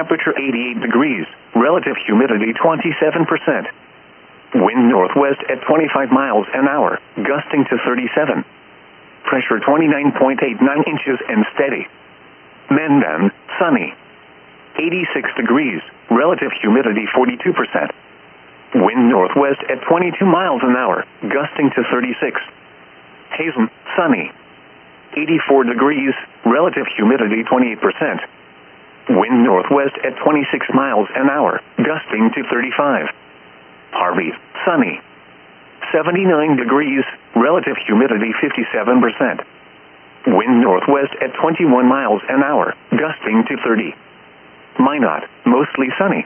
Temperature 88 degrees. Relative humidity 27%. Wind northwest at 25 miles an hour, gusting to 37. Pressure 29.89 inches and steady. Menden, sunny. 86 degrees. Relative humidity 42%. Wind northwest at 22 miles an hour, gusting to 36. Hazen, sunny. 84 degrees. Relative humidity 28%. Wind northwest at 26 miles an hour, gusting to 35. Harvey, sunny. 79 degrees. Relative humidity 57%. Wind northwest at 21 miles an hour, gusting to 30. Minot, mostly sunny.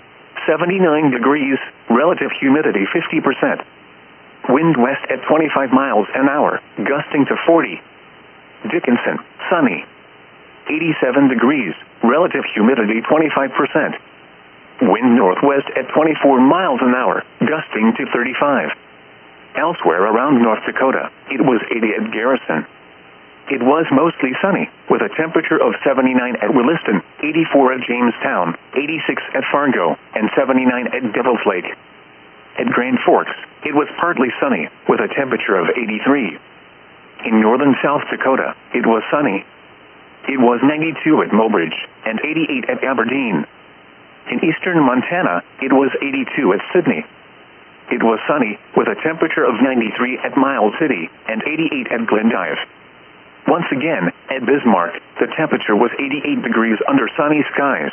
79 degrees. Relative humidity 50%. Wind west at 25 miles an hour, gusting to 40. Dickinson, sunny. 87 degrees. Relative humidity 25%. Wind northwest at 24 miles an hour, gusting to 35. Elsewhere around North Dakota, it was 80 at Garrison. It was mostly sunny, with a temperature of 79 at Williston, 84 at Jamestown, 86 at Fargo, and 79 at Devil's Lake. At Grand Forks, it was partly sunny, with a temperature of 83. In northern South Dakota, it was sunny. It was 92 at Mobridge, and 88 at Aberdeen. In eastern Montana, it was 82 at Sidney. It was sunny, with a temperature of 93 at Miles City, and 88 at Glendive. Once again, at Bismarck, the temperature was 88 degrees under sunny skies.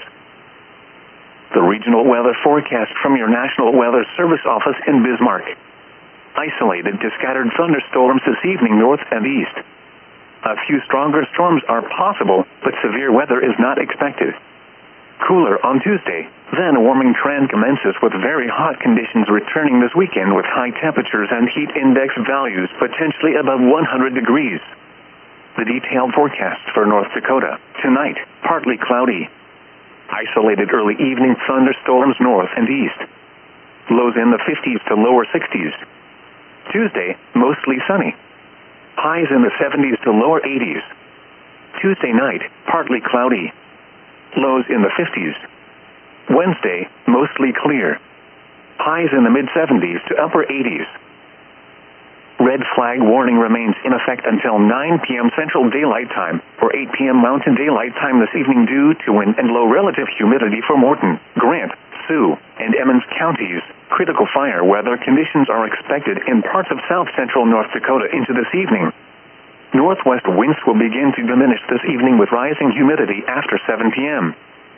The regional weather forecast from your National Weather Service office in Bismarck. Isolated to scattered thunderstorms this evening north and east. A few stronger storms are possible, but severe weather is not expected. Cooler on Tuesday, then a warming trend commences with very hot conditions returning this weekend with high temperatures and heat index values potentially above 100 degrees. The detailed forecast for North Dakota. Tonight, partly cloudy. Isolated early evening thunderstorms north and east. Lows in the 50s to lower 60s. Tuesday, mostly sunny. Highs in the 70s to lower 80s. Tuesday night, partly cloudy. Lows in the 50s. Wednesday, mostly clear. Highs in the mid-70s to upper 80s. Red flag warning remains in effect until 9 p.m. Central Daylight Time or 8 p.m. Mountain Daylight Time this evening due to wind and low relative humidity for Morton, Grant, Sioux, and Emmons counties. Critical fire weather conditions are expected in parts of south-central North Dakota into this evening. Northwest winds will begin to diminish this evening with rising humidity after 7 p.m.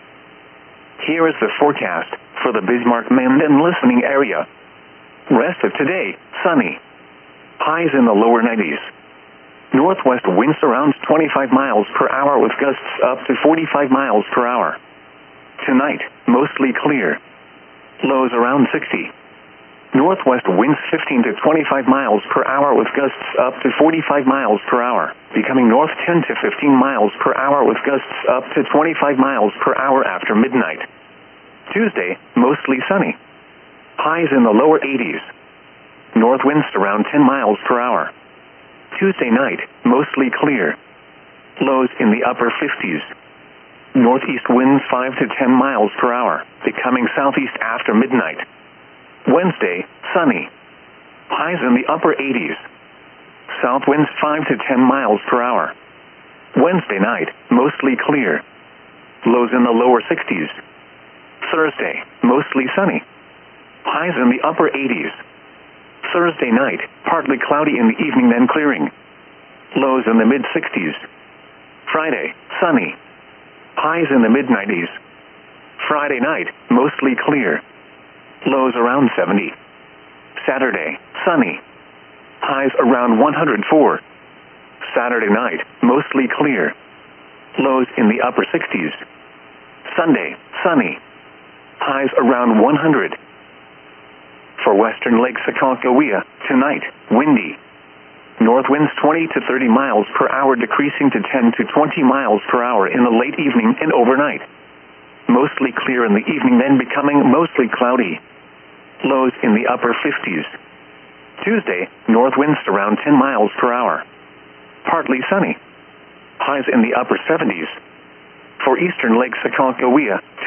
Here is the forecast for the Bismarck-Menden listening area. Rest of today, sunny. Highs in the lower 90s. Northwest winds around 25 miles per hour with gusts up to 45 miles per hour. Tonight, mostly clear. Lows around 60. Northwest winds 15 to 25 miles per hour with gusts up to 45 miles per hour, becoming north 10 to 15 miles per hour with gusts up to 25 miles per hour after midnight. Tuesday, mostly sunny. Highs in the lower 80s. North winds around 10 miles per hour. Tuesday night, mostly clear. Lows in the upper 50s. Northeast winds 5 to 10 miles per hour, becoming southeast after midnight. Wednesday, sunny. Highs in the upper 80s. South winds 5 to 10 miles per hour. Wednesday night, mostly clear. Lows in the lower 60s. Thursday, mostly sunny. Highs in the upper 80s. Thursday night, partly cloudy in the evening then clearing. Lows in the mid-60s. Friday, sunny. Highs in the mid-90s. Friday night, mostly clear. Lows around 70. Saturday, sunny. Highs around 104. Saturday night, mostly clear. Lows in the upper 60s. Sunday, sunny. Highs around 100. For western Lake Sakoncoquia, tonight, windy. North winds 20 to 30 miles per hour decreasing to 10 to 20 miles per hour in the late evening and overnight. Mostly clear in the evening then becoming mostly cloudy. Lows in the upper 50s. Tuesday, north winds around 10 miles per hour. Partly sunny. Highs in the upper 70s. For eastern Lake Sakoncoquia,